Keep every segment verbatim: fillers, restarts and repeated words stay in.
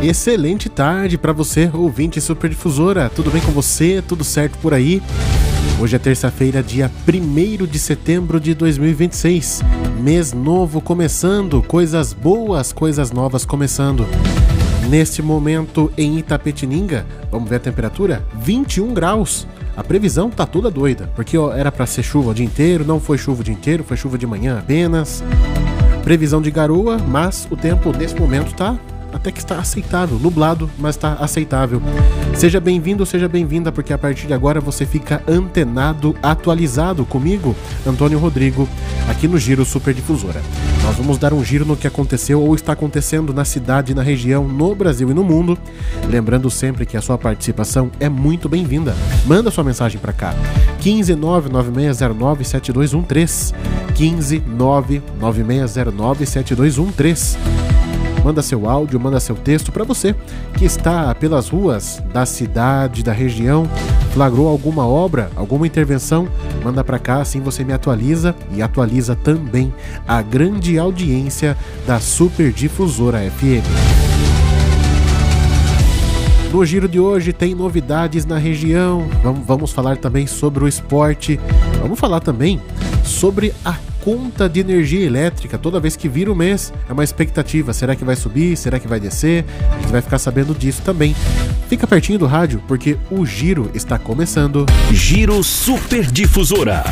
Excelente tarde para você, ouvinte Superdifusora. Tudo bem com você? Tudo certo por aí? Hoje é terça-feira, dia primeiro de setembro de dois mil e vinte e seis. Mês novo começando, coisas boas, coisas novas começando. Neste momento em Itapetininga, vamos ver a temperatura? vinte e um graus. A previsão tá toda doida, porque ó, era para ser chuva o dia inteiro, não foi chuva o dia inteiro, foi chuva de manhã apenas. Previsão de garoa, mas o tempo nesse momento tá até que está aceitável, nublado, mas está aceitável. Seja bem-vindo, seja bem-vinda, porque a partir de agora você fica antenado, atualizado comigo, Antônio Rodrigo, aqui no Giro Superdifusora. Nós vamos dar um giro no que aconteceu ou está acontecendo na cidade, na região, no Brasil e no mundo. Lembrando sempre que a sua participação é muito bem-vinda. Manda sua mensagem para cá. quinze nove nove seis zero nove sete dois um três. quinze nove nove seis zero nove sete dois um três. Manda seu áudio, manda seu texto para você que está pelas ruas da cidade, da região, flagrou alguma obra, alguma intervenção, manda para cá, assim você me atualiza e atualiza também a grande audiência da Superdifusora F M. No giro de hoje tem novidades na região, vamos, vamos falar também sobre o esporte, vamos falar também sobre a conta de energia elétrica. Toda vez que vira o mês é uma expectativa, será que vai subir, será que vai descer? A gente vai ficar sabendo disso também. Fica pertinho do rádio porque o giro está começando. Giro Superdifusora.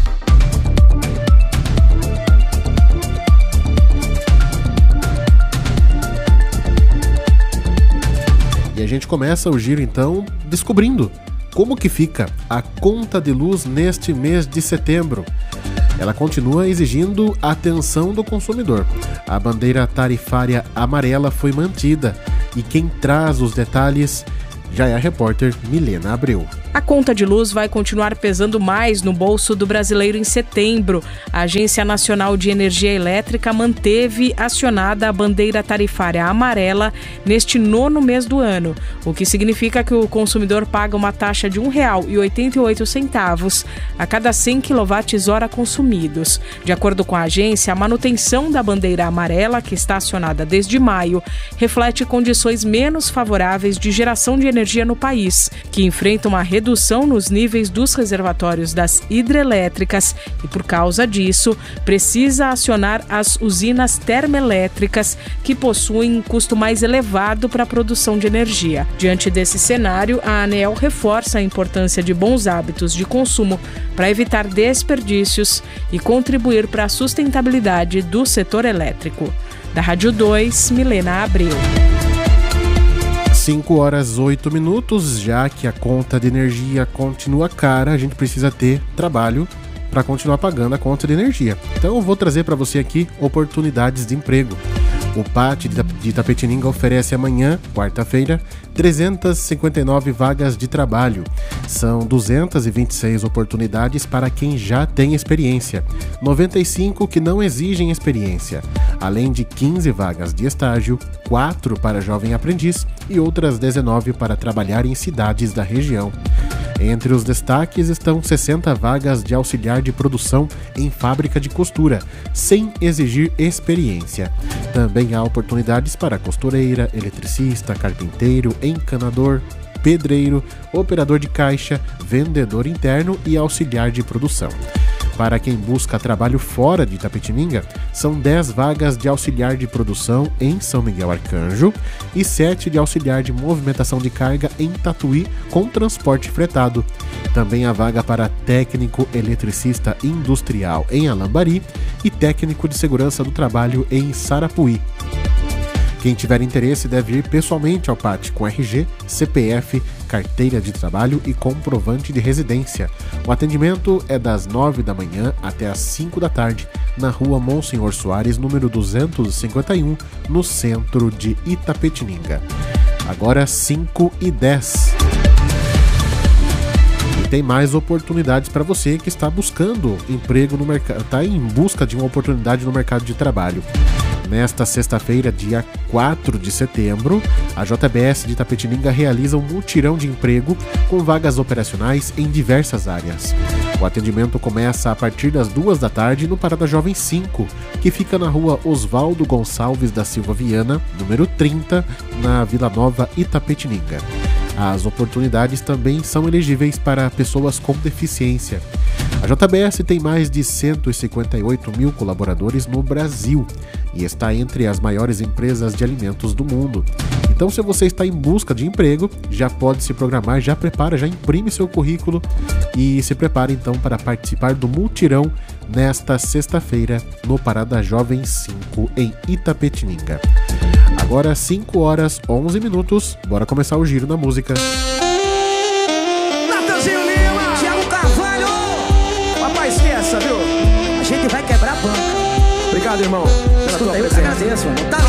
E a gente começa o giro então descobrindo como que fica a conta de luz neste mês de setembro. Ela continua exigindo a atenção do consumidor. A bandeira tarifária amarela foi mantida e quem traz os detalhes já é a repórter Milena Abreu. A conta de luz vai continuar pesando mais no bolso do brasileiro em setembro. A Agência Nacional de Energia Elétrica manteve acionada a bandeira tarifária amarela neste nono mês do ano, o que significa que o consumidor paga uma taxa de um real e oitenta e oito centavos a cada cem quilowatt-hora consumidos. De acordo com a agência, a manutenção da bandeira amarela, que está acionada desde maio, reflete condições menos favoráveis de geração de energia no país, que enfrenta uma redução redução nos níveis dos reservatórios das hidrelétricas e, por causa disso, precisa acionar as usinas termoelétricas que possuem um custo mais elevado para a produção de energia. Diante desse cenário, a ANEEL reforça a importância de bons hábitos de consumo para evitar desperdícios e contribuir para a sustentabilidade do setor elétrico. Da Rádio dois, Milena Abreu. cinco horas oito minutos, já que a conta de energia continua cara, a gente precisa ter trabalho para continuar pagando a conta de energia. Então eu vou trazer para você aqui oportunidades de emprego. O P A T de Itapetininga oferece amanhã, quarta-feira, trezentas e cinquenta e nove vagas de trabalho. São duzentas e vinte e seis oportunidades para quem já tem experiência, noventa e cinco que não exigem experiência, além de quinze vagas de estágio, quatro para jovem aprendiz e outras dezenove para trabalhar em cidades da região. Entre os destaques estão sessenta vagas de auxiliar de produção em fábrica de costura, sem exigir experiência. Também há oportunidades para costureira, eletricista, carpinteiro, encanador, pedreiro, operador de caixa, vendedor interno e auxiliar de produção. Para quem busca trabalho fora de Itapetininga, são dez vagas de auxiliar de produção em São Miguel Arcanjo e sete de auxiliar de movimentação de carga em Tatuí com transporte fretado. Também há vaga para técnico eletricista industrial em Alambari e técnico de segurança do trabalho em Sarapuí. Quem tiver interesse deve ir pessoalmente ao P A T com R G, C P F, carteira de trabalho e comprovante de residência. O atendimento é das nove da manhã até as cinco da tarde, na rua Monsenhor Soares, número duzentos e cinquenta e um, no centro de Itapetininga. Agora cinco e dez. E tem mais oportunidades para você que está buscando emprego no mercado, está em busca de uma oportunidade no mercado de trabalho. Nesta sexta-feira, dia quatro de setembro, a J B S de Itapetininga realiza um mutirão de emprego com vagas operacionais em diversas áreas. O atendimento começa a partir das duas da tarde no Parada Jovem cinco, que fica na rua Oswaldo Gonçalves da Silva Viana, número trinta, na Vila Nova, Itapetininga. As oportunidades também são elegíveis para pessoas com deficiência. A J B S tem mais de cento e cinquenta e oito mil colaboradores no Brasil e está entre as maiores empresas de alimentos do mundo. Então, se você está em busca de emprego, já pode se programar, já prepara, já imprime seu currículo e se prepara então para participar do mutirão nesta sexta-feira no Parada Jovem cinco em Itapetininga. Agora cinco horas e onze minutos, bora começar o giro na música. Natanzinho Lima, Thiago Carvalho, papai esqueça, viu? A gente vai quebrar a banca. Obrigado, irmão, pela tua Eu que presença. agradeço, mano. Tá